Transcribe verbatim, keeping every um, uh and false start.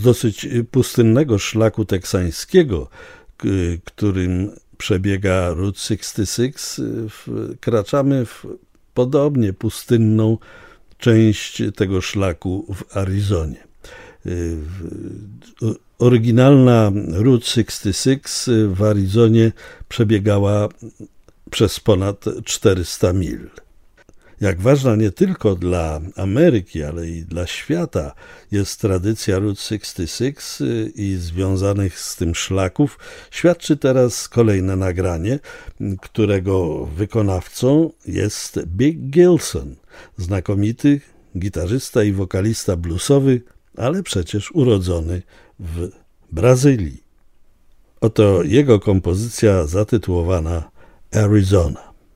dosyć pustynnego szlaku teksańskiego, którym przebiega Route sześćdziesiąt sześć, wkraczamy w podobnie pustynną część tego szlaku w Arizonie. Oryginalna Route sześćdziesiąt sześć w Arizonie przebiegała przez ponad czterysta mil. Jak ważna nie tylko dla Ameryki, ale i dla świata jest tradycja Route sześćdziesiąt sześć i związanych z tym szlaków, świadczy teraz kolejne nagranie, którego wykonawcą jest Big Gilson, znakomity gitarzysta i wokalista bluesowy, ale przecież urodzony w Brazylii. Oto jego kompozycja zatytułowana Arizona.